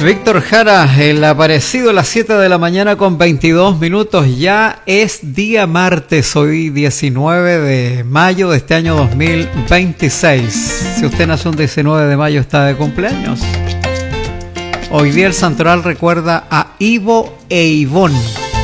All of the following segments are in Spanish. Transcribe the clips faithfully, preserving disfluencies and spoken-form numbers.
Víctor Jara, el aparecido a las siete de la mañana con veintidós minutos. Ya es día martes, hoy diecinueve de mayo de este año dos mil veintiséis. Si usted nació un diecinueve de mayo, está de cumpleaños. Hoy día el santoral recuerda a Ivo e Ivón.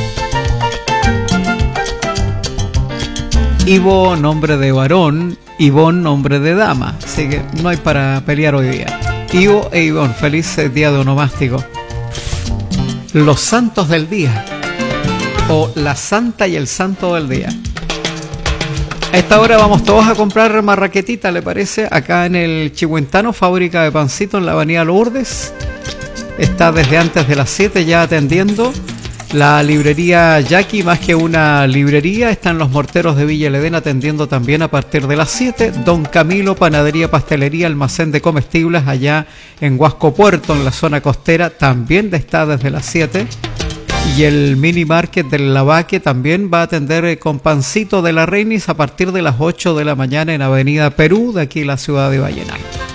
Ivo, nombre de varón, Ivón, nombre de dama. Así que no hay para pelear hoy día. Ivo e Ivón, feliz día de onomástico. Los santos del día, o la santa y el santo del día. A esta hora vamos todos a comprar marraquetita, ¿le parece? Acá en el Chihuentano, fábrica de pancito en la avenida Lourdes. Está desde antes de las siete ya atendiendo. La librería Jackie, más que una librería, están los morteros de Villa Ledén atendiendo también a partir de las siete. Don Camilo, panadería, pastelería, almacén de comestibles allá en Huasco Puerto, en la zona costera, también está desde las siete. Y el mini market del Lavaque también va a atender con pancito de la Reinis a partir de las ocho de la mañana en Avenida Perú, de aquí la ciudad de Vallenar.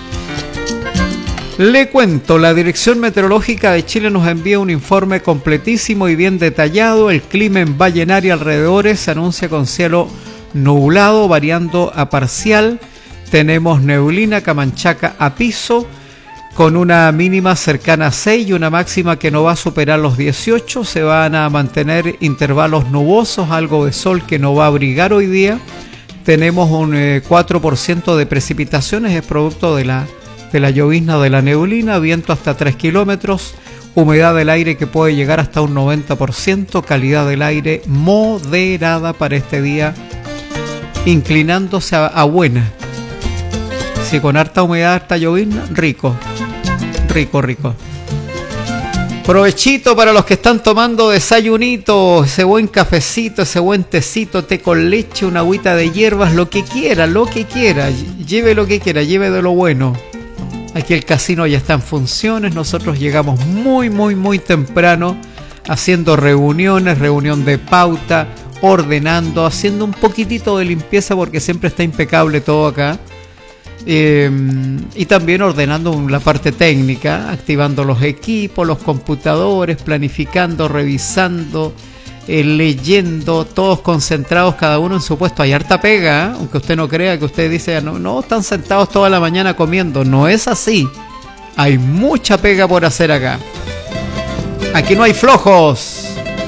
Le cuento, la Dirección Meteorológica de Chile nos envía un informe completísimo y bien detallado. El clima en Vallenar y alrededores se anuncia con cielo nublado, variando a parcial. Tenemos neblina, Camanchaca a piso, con una mínima cercana a seis y una máxima que no va a superar los dieciocho. Se van a mantener intervalos nubosos, algo de sol que no va a abrigar hoy día. Tenemos un eh, cuatro por ciento de precipitaciones, es producto de la... de la llovizna de la neblina, viento hasta tres kilómetros, humedad del aire que puede llegar hasta un noventa por ciento, calidad del aire moderada para este día, inclinándose a, a buena. Si con harta humedad, harta llovizna, rico, rico, rico. Provechito para los que están tomando desayunito, ese buen cafecito, ese buen tecito, té con leche, una agüita de hierbas, lo que quiera, lo que quiera, lleve lo que quiera, lleve de lo bueno. Aquí el casino ya está en funciones, nosotros llegamos muy, muy, muy temprano, haciendo reuniones, reunión de pauta, ordenando, haciendo un poquitito de limpieza porque siempre está impecable todo acá. Eh, y también ordenando la parte técnica, activando los equipos, los computadores, planificando, revisando, eh, leyendo, todos concentrados, cada uno en su puesto. Hay harta pega, ¿eh? Aunque usted no crea, que usted dice, no, no, están sentados toda la mañana comiendo. No es así. Hay mucha pega por hacer acá. Aquí no hay flojos.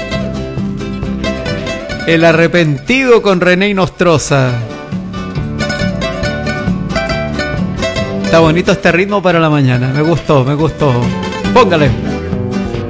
El arrepentido con René Nostroza. Está bonito este ritmo para la mañana. Me gustó, me gustó. Póngale.